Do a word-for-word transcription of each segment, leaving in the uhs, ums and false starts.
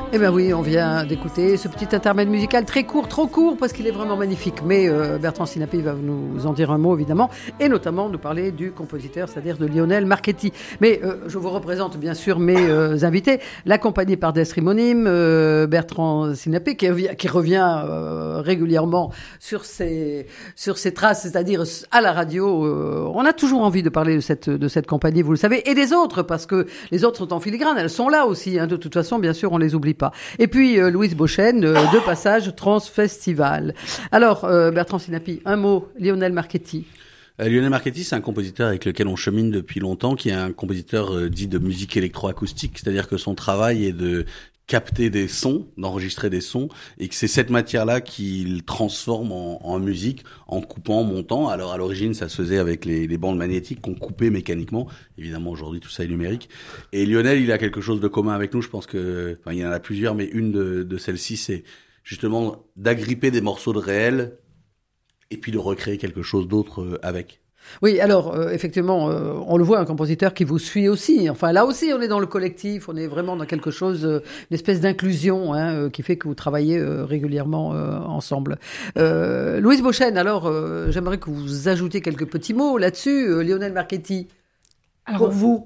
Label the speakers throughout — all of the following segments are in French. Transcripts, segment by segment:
Speaker 1: Eh bien oui, on vient d'écouter ce petit intermède musical très court, trop court parce qu'il est vraiment magnifique. Mais euh, Bertrand Sinapi va nous en dire un mot évidemment, et notamment nous parler du compositeur, c'est-à-dire de Lionel Marchetti. Mais euh, je vous représente bien sûr mes euh, invités, la compagnie Pardès Rimonime, euh, Bertrand Sinapi qui revient, qui revient euh, régulièrement sur ses sur ses traces, c'est-à-dire à la radio. Euh, on a toujours envie de parler de cette de cette compagnie, vous le savez, et des autres parce que les autres sont en filigrane, elles sont là aussi. Hein, de toute façon, bien sûr, on les oublie pas. Et puis euh, Louise Beauchesne, euh, de passage Transfestival. Alors euh, Bertrand Sinapi, un mot, Lionel Marchetti.
Speaker 2: Euh, Lionel Marchetti, c'est un compositeur avec lequel on chemine depuis longtemps, qui est un compositeur euh, dit de musique électroacoustique, c'est-à-dire que son travail est de capter des sons, d'enregistrer des sons, et que c'est cette matière-là qu'il transforme en, en musique, en coupant, en montant. Alors à l'origine, ça se faisait avec les, les bandes magnétiques qu'on coupait mécaniquement. Évidemment, aujourd'hui, tout ça est numérique. Et Lionel, il a quelque chose de commun avec nous. Je pense que, enfin, il y en a plusieurs, mais une de, de celles-ci, c'est justement d'agripper des morceaux de réel et puis de recréer quelque chose d'autre avec.
Speaker 1: Oui, alors euh, effectivement, euh, on le voit, un compositeur qui vous suit aussi. Enfin, là aussi, on est dans le collectif, on est vraiment dans quelque chose, euh, une espèce d'inclusion hein, euh, qui fait que vous travaillez euh, régulièrement euh, ensemble. Euh, Louise Beauchesne, alors, euh, j'aimerais que vous ajoutiez quelques petits mots là-dessus. Euh, Lionel Marchetti, alors, pour vous.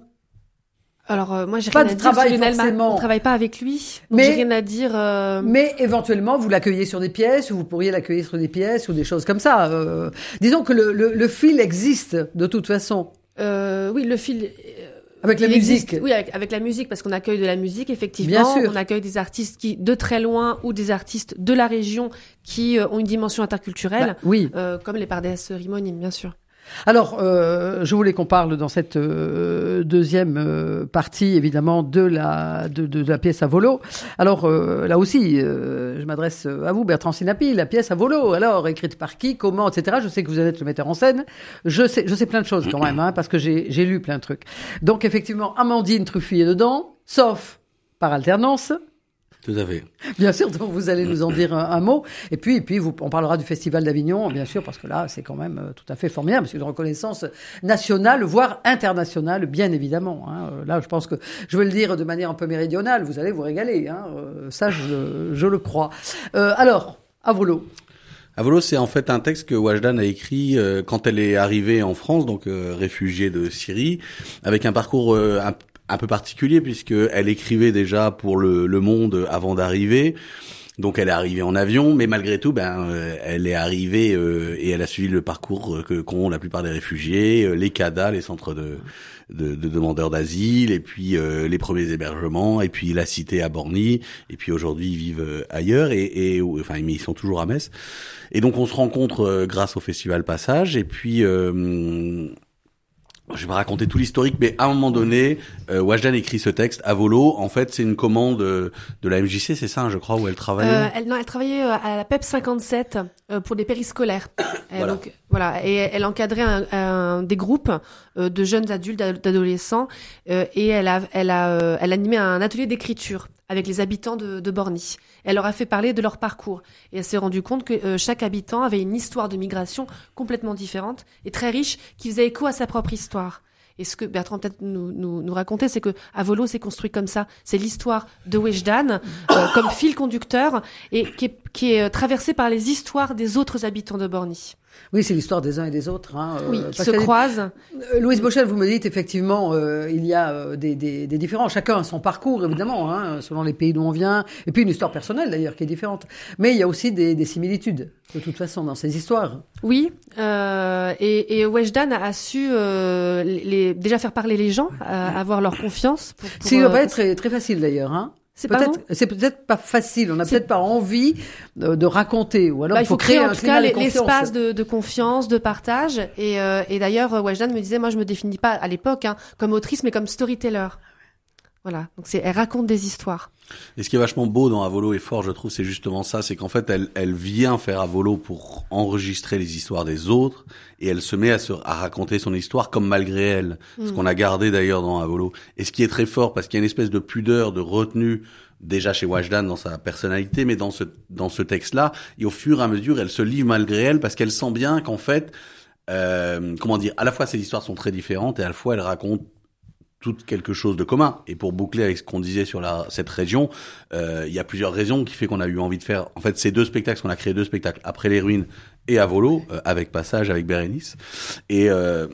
Speaker 3: Alors euh, moi j'ai
Speaker 1: pas
Speaker 3: rien à
Speaker 1: de
Speaker 3: dire
Speaker 1: travail
Speaker 3: sur Lionel,
Speaker 1: forcément.
Speaker 3: On travaille pas avec lui, donc
Speaker 1: mais,
Speaker 3: j'ai rien à dire. Euh...
Speaker 1: Mais éventuellement vous l'accueillez sur des pièces, ou vous pourriez l'accueillir sur des pièces ou des choses comme ça. Euh, disons que le, le, le fil existe de toute façon.
Speaker 3: Euh, oui, le fil.
Speaker 1: Avec la musique.
Speaker 3: Existe, oui, avec, avec la musique, parce qu'on accueille de la musique, effectivement.
Speaker 1: Bien sûr.
Speaker 3: On accueille des artistes qui, de très loin, ou des artistes de la région qui euh, ont une dimension interculturelle.
Speaker 1: Bah, oui.
Speaker 3: Euh, comme les Pardès Rimonime, bien sûr.
Speaker 1: Alors, euh, je voulais qu'on parle dans cette euh, deuxième euh, partie, évidemment, de la de, de la pièce à volo. Alors, euh, là aussi, euh, je m'adresse à vous, Bertrand Sinapi, la pièce à volo. Alors, écrite par qui, comment, et cetera. Je sais que vous êtes le metteur en scène. Je sais, je sais plein de choses quand même, hein, parce que j'ai j'ai lu plein de trucs. Donc, effectivement, Amandine Truffi est dedans, sauf par alternance.
Speaker 2: Tout à fait.
Speaker 1: Bien sûr, donc vous allez nous en dire un, un mot. Et puis, et puis vous, on parlera du Festival d'Avignon, bien sûr, parce que là, c'est quand même euh, tout à fait formidable. C'est une reconnaissance nationale, voire internationale, bien évidemment. Hein. Là, je pense que je veux le dire de manière un peu méridionale. Vous allez vous régaler. Hein. Euh, ça, je, je le crois. Euh, alors, à volo.
Speaker 2: À volo, c'est en fait un texte que Wajdan a écrit euh, quand elle est arrivée en France, donc euh, réfugiée de Syrie, avec un parcours euh, un un peu particulier puisque elle écrivait déjà pour le, le Monde avant d'arriver. Donc elle est arrivée en avion, mais malgré tout, ben euh, elle est arrivée euh, et elle a suivi le parcours que qu'ont la plupart des réfugiés, euh, les C A D A, les centres de de, de demandeurs d'asile, et puis euh, les premiers hébergements, et puis la cité à Borny, et puis aujourd'hui ils vivent euh, ailleurs et, et enfin mais ils sont toujours à Metz. Et donc on se rencontre euh, grâce au Festival Passage, et puis euh, je vais pas raconter tout l'historique, mais à un moment donné, euh, Wajdan écrit ce texte à volo. En fait, c'est une commande de, de la M J C, c'est ça, je crois, où elle travaillait.
Speaker 3: Euh, elle, non, elle travaillait à la P E P cinquante-sept euh, pour des périscolaires. Et
Speaker 2: voilà.
Speaker 3: Donc, voilà, et elle encadrait un, un, des groupes euh, de jeunes adultes, d'adolescents, euh, et elle a, elle a, euh, elle animait un atelier d'écriture avec les habitants de, de Borny. Elle leur a fait parler de leur parcours. Et elle s'est rendue compte que euh, chaque habitant avait une histoire de migration complètement différente et très riche, qui faisait écho à sa propre histoire. Et ce que Bertrand peut-être nous, nous, nous racontait, c'est que à volo, c'est construit comme ça. C'est l'histoire de Wajdan euh, comme fil conducteur et qui est, qui est traversé par les histoires des autres habitants de Borny.
Speaker 1: Oui, c'est l'histoire des uns et des autres. Hein,
Speaker 3: oui,
Speaker 1: euh,
Speaker 3: qui se croisent.
Speaker 1: Euh, Louise Beauchesne, vous me dites effectivement, euh, il y a euh, des, des, des différents. Chacun a son parcours, évidemment, hein, selon les pays d'où on vient. Et puis une histoire personnelle, d'ailleurs, qui est différente. Mais il y a aussi des, des similitudes, de toute façon, dans ces histoires.
Speaker 3: Oui, euh, et, et Wajdan a su euh, les, déjà faire parler les gens, à, avoir leur confiance. Pour, pour,
Speaker 1: Ce qui ne doit
Speaker 3: euh,
Speaker 1: pas être très, très facile, d'ailleurs, hein.
Speaker 3: C'est
Speaker 1: peut-être, c'est peut-être pas facile. On n'a peut-être pas envie de, de raconter, ou alors
Speaker 3: bah,
Speaker 1: il faut créer
Speaker 3: en
Speaker 1: un
Speaker 3: tout
Speaker 1: climat
Speaker 3: cas
Speaker 1: de confiance.
Speaker 3: l'espace de, de confiance, de partage. Et, euh, et d'ailleurs, Wajdan me disait, moi, je me définis pas à l'époque hein, comme autrice, mais comme storyteller. Voilà. Donc c'est, elle raconte des histoires.
Speaker 2: Et ce qui est vachement beau dans À Volo et fort, je trouve, c'est justement ça, c'est qu'en fait, elle, elle vient faire À Volo pour enregistrer les histoires des autres, et elle se met à, se, à raconter son histoire comme malgré elle, mmh. ce qu'on a gardé d'ailleurs dans À Volo. Et ce qui est très fort, parce qu'il y a une espèce de pudeur, de retenue, déjà chez Wajdan dans sa personnalité, mais dans ce dans ce texte-là, et au fur et à mesure, elle se livre malgré elle, parce qu'elle sent bien qu'en fait, euh, comment dire, à la fois ces histoires sont très différentes, et à la fois elle raconte toutes quelque chose de commun. Et pour boucler avec ce qu'on disait sur la, cette région, euh, il y a plusieurs raisons qui fait qu'on a eu envie de faire, en fait, ces deux spectacles, qu'on a créé deux spectacles, Après les ruines et À Volo, euh, avec Passage, avec Bérénice. Et, euh,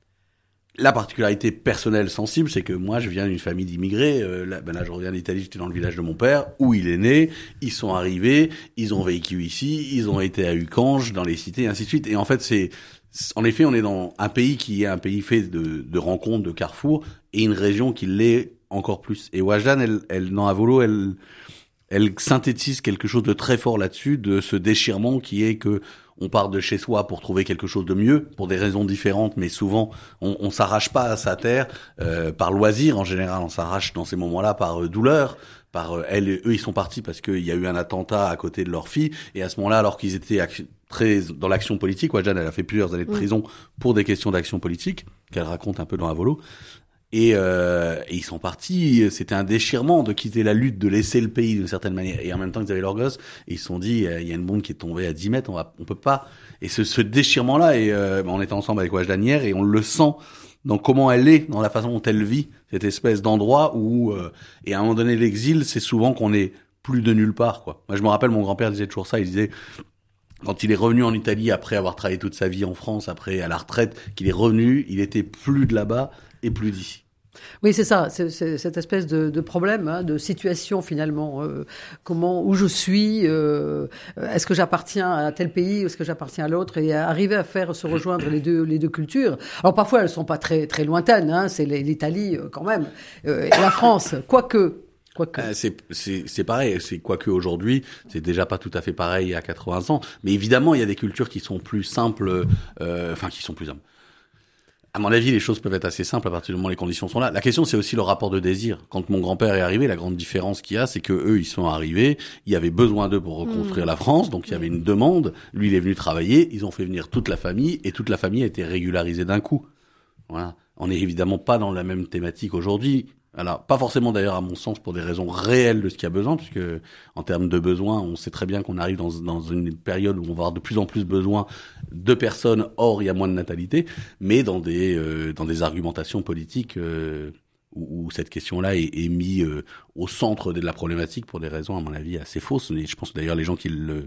Speaker 2: la particularité personnelle sensible, c'est que moi, je viens d'une famille d'immigrés. Euh, là, ben là, je reviens d'Italie, j'étais dans le village de mon père, où il est né. Ils sont arrivés, ils ont vécu ici, ils ont été à Ucange, dans les cités, et ainsi de suite. Et en fait, c'est, en effet, on est dans un pays qui est un pays fait de, de rencontres, de carrefours, et une région qui l'est encore plus. Et Wajdan, elle, elle, dans À Volo, elle, elle synthétise quelque chose de très fort là-dessus, de ce déchirement qui est que on part de chez soi pour trouver quelque chose de mieux, pour des raisons différentes, mais souvent on, on s'arrache pas à sa terre euh, par loisir en général. On s'arrache dans ces moments-là par euh, douleur, par euh, elle, eux ils sont partis parce qu'il y a eu un attentat à côté de leur fille, et à ce moment-là, alors qu'ils étaient ac- très dans l'action politique, Wajdan, elle a fait plusieurs années de prison mmh. pour des questions d'action politique qu'elle raconte un peu dans À Volo. Et, euh, et ils sont partis, c'était un déchirement de quitter la lutte, de laisser le pays d'une certaine manière. Et en même temps, ils avaient leurs gosses, et ils se sont dit, il y a une bombe qui est tombée à dix mètres, on va, on peut pas. Et ce, ce déchirement-là, et euh, on était ensemble avec Wajdan hier, et on le sent dans comment elle est, dans la façon dont elle vit, cette espèce d'endroit où, euh, et à un moment donné, l'exil, c'est souvent qu'on est plus de nulle part, quoi. Moi, je me rappelle, mon grand-père disait toujours ça, il disait, quand il est revenu en Italie, après avoir travaillé toute sa vie en France, après à la retraite, qu'il est revenu, il était plus de là-bas et plus d'ici.
Speaker 1: Oui, c'est ça, c'est, c'est cette espèce de, de problème, hein, de situation finalement. Euh, comment, où je suis, euh, est-ce que j'appartiens à tel pays, est-ce que j'appartiens à l'autre, et arriver à faire se rejoindre les deux, les deux cultures. Alors parfois elles sont pas très très lointaines, hein, c'est l'Italie quand même, euh, et la France, quoique. Quoique.
Speaker 2: Euh, c'est, c'est, c'est pareil, c'est quoique aujourd'hui, c'est déjà pas tout à fait pareil à quatre-vingts ans, mais évidemment il y a des cultures qui sont plus simples, euh, enfin qui sont plus simples. À mon avis, les choses peuvent être assez simples à partir du moment où les conditions sont là. La question, c'est aussi le rapport de désir. Quand mon grand-père est arrivé, la grande différence qu'il y a, c'est que eux, ils sont arrivés, il y avait besoin d'eux pour reconstruire mmh. la France, donc il y avait une demande. Lui, il est venu travailler, ils ont fait venir toute la famille, et toute la famille a été régularisée d'un coup. Voilà. On n'est évidemment pas dans la même thématique aujourd'hui. Alors, pas forcément d'ailleurs à mon sens pour des raisons réelles de ce qu'il y a besoin, puisque en termes de besoins, on sait très bien qu'on arrive dans, dans une période où on va avoir de plus en plus besoin de personnes, or il y a moins de natalité, mais dans des euh, dans des argumentations politiques euh, où, où cette question-là est, est mise euh, au centre de la problématique pour des raisons à mon avis assez fausses. Et je pense que d'ailleurs les gens qui le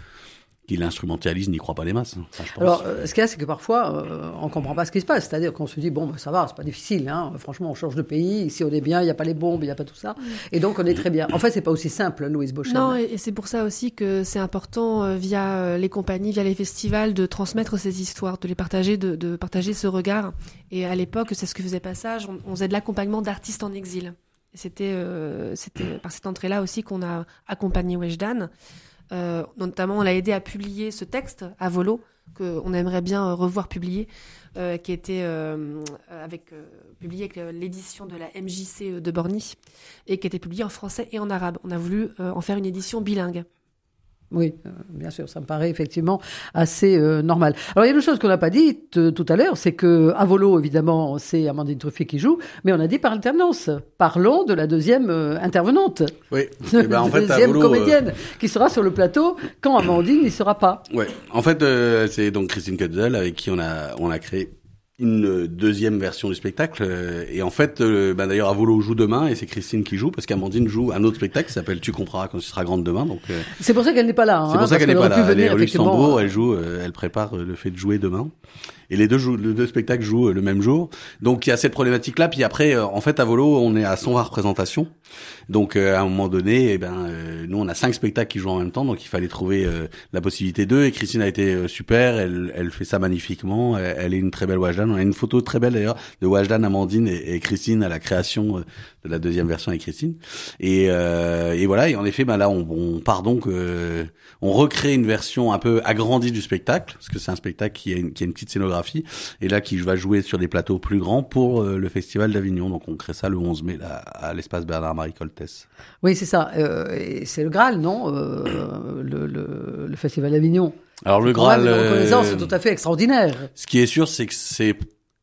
Speaker 2: qui l'instrumentalise n'y croient pas les masses. Enfin, je pense.
Speaker 1: Alors, euh, ce qu'il y a, c'est que parfois, euh, on comprend pas ce qui se passe. C'est-à-dire qu'on se dit, bon, bah, ça va, c'est pas difficile. Hein. Franchement, on change de pays. Ici, on est bien. Il n'y a pas les bombes, il n'y a pas tout ça. Et donc, on est très bien. En fait, c'est pas aussi simple, Louise Beauchesne.
Speaker 3: Non, et c'est pour ça aussi que c'est important, euh, via euh, les compagnies, via les festivals, de transmettre ces histoires, de les partager, de, de partager ce regard. Et à l'époque, c'est ce que faisait Passage. On, on faisait de l'accompagnement d'artistes en exil. Et c'était, euh, c'était par cette entrée-là aussi qu'on a accompagné Wajdan. Euh, notamment, on l'a aidé à publier ce texte À Volo, qu'on aimerait bien revoir publié, euh, qui était euh, avec, euh, publié avec l'édition de la M J C de Borny, et qui était publié en français et en arabe. On a voulu euh, en faire une édition bilingue.
Speaker 1: Oui, euh, bien sûr, ça me paraît effectivement assez euh, normal. Alors, il y a une chose qu'on n'a pas dite euh, tout à l'heure, c'est que À Volo, évidemment, c'est Amandine Truffet qui joue, mais on a dit par alternance. Parlons de la deuxième euh, intervenante.
Speaker 2: Oui.
Speaker 1: La ben, en fait, deuxième Volo, comédienne euh... qui sera sur le plateau quand Amandine n'y sera pas.
Speaker 2: Ouais. En fait, euh, c'est donc Christine Kutzel avec qui on a on a créé une deuxième version du spectacle, et en fait euh, bah d'ailleurs À Volo joue demain, et c'est Christine qui joue parce qu'Amandine joue un autre spectacle qui s'appelle Tu comprendras quand tu seras grande demain. Donc euh,
Speaker 1: c'est pour ça qu'elle n'est pas là. Hein,
Speaker 2: c'est pour ça qu'elle n'est pas là. Elle est au Luxembourg,
Speaker 1: euh...
Speaker 2: elle joue, euh, elle prépare le fait de jouer demain. Et les deux, jou- les deux spectacles jouent le même jour. Donc, il y a cette problématique-là. Puis après, euh, en fait, à Volo, on est à cent vingt représentations. Donc, euh, à un moment donné, eh ben, euh, nous, on a cinq spectacles qui jouent en même temps. Donc, il fallait trouver euh, la possibilité d'eux. Et Christine a été euh, super. Elle, elle fait ça magnifiquement. Elle, elle est une très belle Wajdan. On a une photo très belle, d'ailleurs, de Wajdan, Amandine et, et Christine à la création euh, de la deuxième version avec Christine. Et, euh, et voilà. Et en effet, ben là, on, on part donc, euh, on recrée une version un peu agrandie du spectacle. Parce que c'est un spectacle qui a une, qui a une petite scénographie. Et là, qui va jouer sur des plateaux plus grands pour euh, le Festival d'Avignon. Donc, on crée ça le onze mai, là, à l'espace Bernard-Marie Coltès.
Speaker 1: Oui, c'est ça. Euh, et c'est le Graal, non euh, le, le, le Festival d'Avignon.
Speaker 2: Alors, le Graal...
Speaker 1: Une reconnaissance euh, tout à fait extraordinaire.
Speaker 2: Ce qui est sûr, c'est que c'est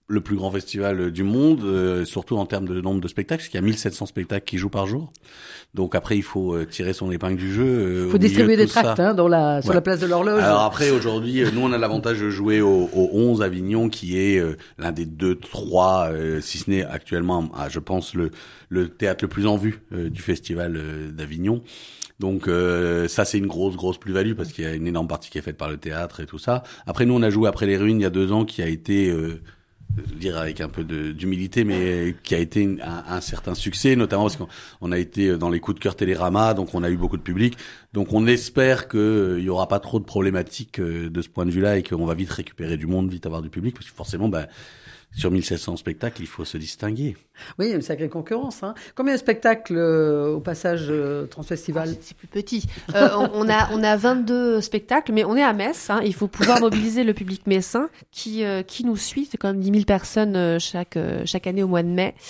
Speaker 2: le plus grand festival du monde, euh, surtout en termes de nombre de spectacles, parce qu'il y a mille sept cents spectacles qui jouent par jour. Donc après, il faut euh, tirer son épingle du jeu. Il
Speaker 1: euh, faut distribuer des tracts hein, dans la, sur ouais. la place de l'Horloge.
Speaker 2: Alors après, aujourd'hui, nous, on a l'avantage de jouer au, au onze Avignon, qui est euh, l'un des deux, trois, euh, si ce n'est actuellement, ah, je pense, le, le théâtre le plus en vue euh, du festival euh, d'Avignon. Donc euh, ça c'est une grosse grosse plus-value parce qu'il y a une énorme partie qui est faite par le théâtre et tout ça. Après nous on a joué Après les ruines il y a deux ans qui a été euh, je veux dire avec un peu de, d'humilité mais qui a été une, un, un certain succès notamment parce qu'on on a été dans les coups de cœur Télérama donc on a eu beaucoup de public. Donc on espère que euh, il y aura pas trop de problématiques euh, de ce point de vue-là et qu'on va vite récupérer du monde, vite avoir du public parce que forcément bah sur mille sept cents spectacles, il faut se distinguer.
Speaker 1: Oui, il y a une sacrée concurrence. Hein. Combien de spectacles euh, au passage euh, Transfestival ?
Speaker 3: C'est plus petit. Euh, on, on, a, on a vingt-deux spectacles, mais on est à Metz. Hein. Il faut pouvoir mobiliser le public messin qui, euh, qui nous suit. C'est quand même dix mille personnes euh, chaque, euh, chaque année au mois de mai.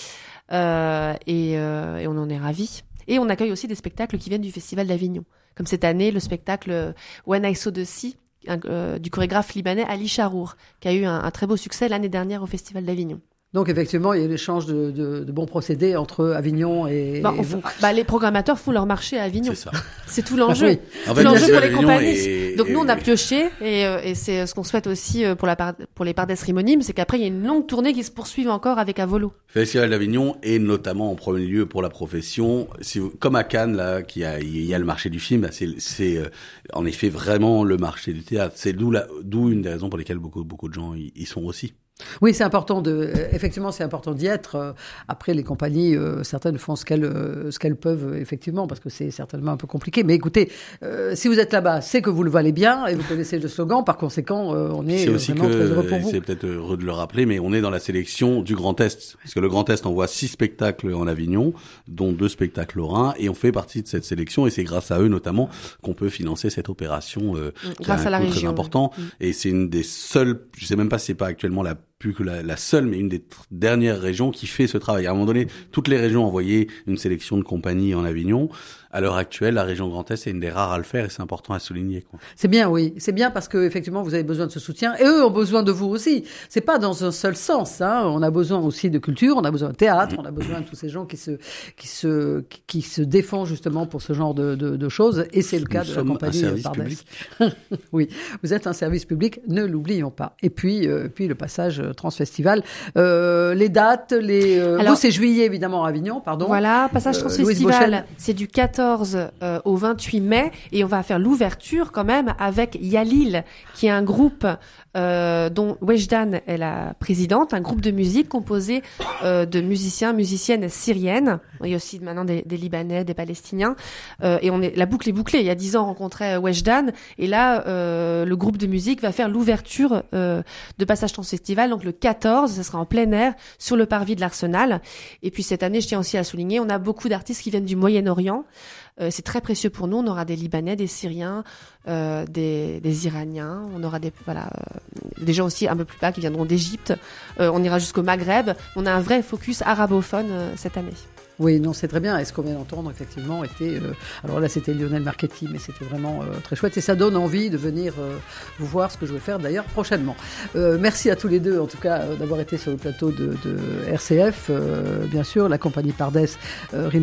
Speaker 3: Euh, et, euh, et on en est ravis. Et on accueille aussi des spectacles qui viennent du Festival d'Avignon. Comme cette année, le spectacle When I Saw the Sea, Un, euh, du chorégraphe libanais Ali Charour, qui a eu un, un très beau succès l'année dernière au Festival d'Avignon.
Speaker 1: Donc effectivement, il y a l'échange de, de, de bons procédés entre Avignon et,
Speaker 3: bah,
Speaker 1: et vous.
Speaker 3: Bah, les programmateurs font leur marché à Avignon.
Speaker 2: C'est ça.
Speaker 3: C'est tout l'enjeu. Oui.
Speaker 2: En
Speaker 3: tout
Speaker 2: fait,
Speaker 3: l'enjeu pour les
Speaker 2: Avignon
Speaker 3: compagnies.
Speaker 2: Et,
Speaker 3: Donc
Speaker 2: et,
Speaker 3: nous, on a pioché et, euh, et c'est ce qu'on souhaite aussi pour, la part, pour les Pardes Rimonimes, c'est qu'après, il y a une longue tournée qui se poursuive encore avec Avolo.
Speaker 2: Festival d'Avignon et notamment en premier lieu pour la profession, si vous, comme à Cannes là, qui a, il y a le marché du film, bah, c'est, c'est euh, en effet vraiment le marché du théâtre. C'est d'où, la, d'où une des raisons pour lesquelles beaucoup, beaucoup de gens y, y sont aussi.
Speaker 1: Oui, c'est important de, effectivement, c'est important d'y être. Après, les compagnies, euh, certaines font ce qu'elles, euh, ce qu'elles peuvent, effectivement, parce que c'est certainement un peu compliqué. Mais écoutez, euh, si vous êtes là-bas, c'est que vous le valez bien et vous connaissez le slogan. Par conséquent, euh, on est,
Speaker 2: c'est aussi
Speaker 1: vraiment
Speaker 2: que,
Speaker 1: très heureux pour vous.
Speaker 2: C'est peut-être heureux de le rappeler, mais on est dans la sélection du Grand Est. Parce que le Grand Est envoie six spectacles en Avignon, dont deux spectacles lorrains, et on fait partie de cette sélection. Et c'est grâce à eux, notamment, qu'on peut financer cette opération, euh, qui
Speaker 3: grâce
Speaker 2: a un
Speaker 3: à la
Speaker 2: coût
Speaker 3: région,
Speaker 2: très important.
Speaker 3: Oui.
Speaker 2: Et c'est une des seules, je sais même pas si c'est pas actuellement la plus que la, la seule, mais une des t- dernières régions qui fait ce travail. À un moment donné, toutes les régions envoyaient une sélection de compagnies en Avignon. À l'heure actuelle, la région Grand Est est une des rares à le faire et c'est important à souligner, quoi.
Speaker 1: C'est bien, oui. C'est bien parce que, effectivement, vous avez besoin de ce soutien et eux ont besoin de vous aussi. C'est pas dans un seul sens, hein. On a besoin aussi de culture, on a besoin de théâtre, on a besoin de tous ces gens qui se, qui se, qui, qui se défendent justement pour ce genre de, de, de choses. Et c'est le cas
Speaker 2: Nous
Speaker 1: de la compagnie Pardes. Oui. Vous êtes un service public, ne l'oublions pas. Et puis, euh, puis le passage Transfestival. Euh, les dates, les, euh, Alors, vous, c'est juillet, évidemment, à Avignon, pardon.
Speaker 3: Voilà, passage
Speaker 1: Euh,
Speaker 3: Transfestival, c'est du quatorze euh, au vingt-huit mai, et on va faire l'ouverture quand même avec Yalil, qui est un groupe euh, dont Wejdan est la présidente, un groupe de musique composé euh, de musiciens, musiciennes syriennes. Il y a aussi maintenant des, des Libanais, des Palestiniens, euh, et on est la boucle est bouclée. Il y a dix ans, on rencontrait Wejdan, et là, euh, le groupe de musique va faire l'ouverture euh, de Passage Transfestival, donc le quatorze, ça sera en plein air sur le parvis de l'Arsenal. Et puis cette année, je tiens aussi à souligner, on a beaucoup d'artistes qui viennent du Moyen-Orient. Euh, c'est très précieux pour nous. On aura des Libanais, des Syriens, euh, des, des Iraniens. On aura des voilà euh, des gens aussi un peu plus bas qui viendront d'Égypte. Euh, on ira jusqu'au Maghreb. On a un vrai focus arabophone euh, cette année.
Speaker 1: Oui, non, c'est très bien. Et ce qu'on vient d'entendre, effectivement, était... Euh, alors là, c'était Lionel Marchetti, mais c'était vraiment euh, très chouette. Et ça donne envie de venir euh, vous voir, ce que je vais faire d'ailleurs prochainement. Euh, merci à tous les deux, en tout cas, euh, d'avoir été sur le plateau de, de R C F. Euh, bien sûr, la compagnie Pardes euh,